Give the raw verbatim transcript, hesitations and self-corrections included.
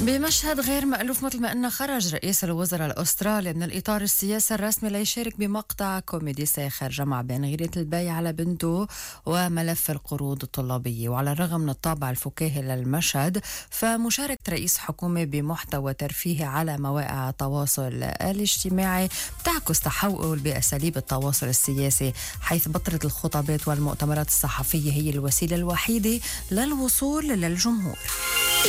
بمشهد غير مألوف مثل ما أن خرج رئيس الوزراء الأسترالي من الإطار السياسي الرسمي ليشارك بمقطع كوميدي ساخر جمع بين غيرة البي على بنته وملف القروض الطلابية. وعلى الرغم من الطابع الفكاهي للمشهد، فمشاركة رئيس حكومة بمحتوى ترفيهي على مواقع التواصل الاجتماعي بتعكس تحول بأساليب التواصل السياسي، حيث بطلت الخطابات والمؤتمرات الصحفية هي الوسيلة الوحيدة للوصول للجمهور.